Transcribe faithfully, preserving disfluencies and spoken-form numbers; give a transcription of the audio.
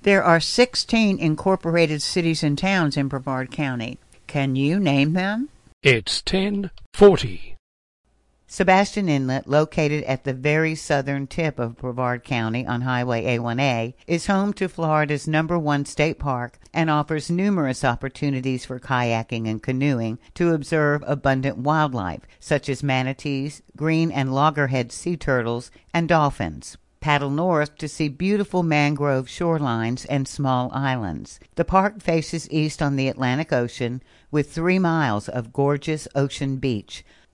There are sixteen incorporated cities and towns in Brevard County. Can you name them? It's ten forty. Sebastian Inlet, located at the very southern tip of Brevard County on Highway A one A, is home to Florida's number one state park and offers numerous opportunities for kayaking and canoeing to observe abundant wildlife, such as manatees, green and loggerhead sea turtles, and dolphins. Paddle north to see beautiful mangrove shorelines and small islands. The park faces east on the Atlantic Ocean with three miles of gorgeous ocean beach,